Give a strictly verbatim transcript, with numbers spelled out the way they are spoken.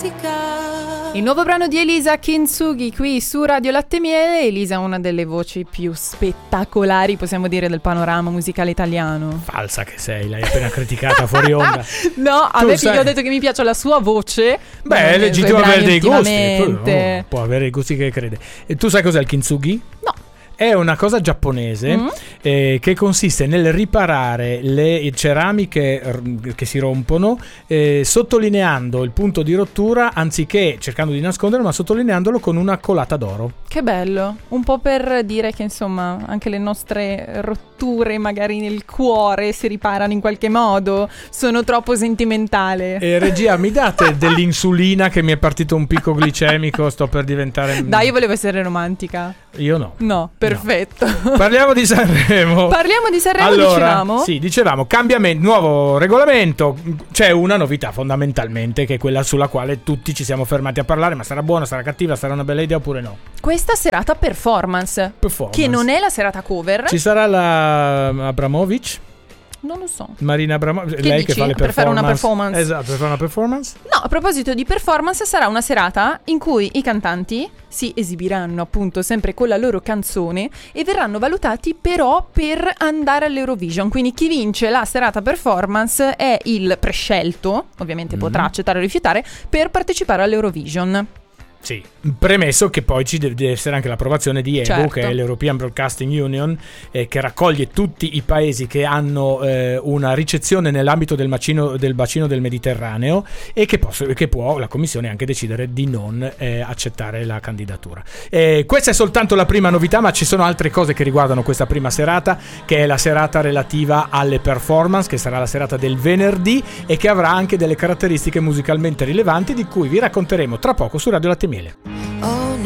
Il nuovo brano di Elisa Kintsugi qui su Radio Latte Miele. Elisa è una delle voci più spettacolari, possiamo dire, del panorama musicale italiano. Falsa che sei, l'hai appena criticata fuori onda. No, a Tu me sai... io ho detto che mi piace la sua voce. Beh, è legittimo avere dei gusti. Poi, oh, può avere i gusti che crede. E tu sai cos'è il kintsugi? No. È una cosa giapponese mm. eh, che consiste nel riparare le ceramiche r- che si rompono eh, sottolineando il punto di rottura, anziché cercando di nasconderlo, ma sottolineandolo con una colata d'oro. Che bello, un po' per dire che insomma anche le nostre rotture magari nel cuore si riparano in qualche modo. Sono troppo sentimentale. E regia, mi date dell'insulina che mi è partito un picco glicemico, sto per diventare... Dai, io volevo essere romantica. Io no. No, perfetto. No. Parliamo di Sanremo. Parliamo di Sanremo, allora, dicevamo? Sì, dicevamo, cambiamento, nuovo regolamento. C'è una novità fondamentalmente, che è quella sulla quale tutti ci siamo fermati a parlare. Ma sarà buona, sarà cattiva, sarà una bella idea oppure no? Questa serata performance, performance. Che non è la serata cover. Ci sarà la Abramovic? Non lo so. Marina Abramovic, che lei dici? che fa le per fare una performance. Esatto, per fare una performance. No, a proposito di performance, sarà una serata in cui i cantanti si esibiranno appunto sempre con la loro canzone e verranno valutati però per andare all'Eurovision. Quindi chi vince la serata performance è il prescelto, ovviamente mm. potrà accettare o rifiutare, per partecipare all'Eurovision. Sì, premesso che poi ci deve essere anche l'approvazione di E B U, certo. che è l'European Broadcasting Union, eh, che raccoglie tutti i paesi che hanno eh, una ricezione nell'ambito del bacino del, bacino del Mediterraneo e che, posso, che può la Commissione anche decidere di non eh, accettare la candidatura. Eh, questa è soltanto la prima novità, ma ci sono altre cose che riguardano questa prima serata, che è la serata relativa alle performance, che sarà la serata del venerdì e che avrà anche delle caratteristiche musicalmente rilevanti di cui vi racconteremo tra poco su Radio Latte Miele. Oh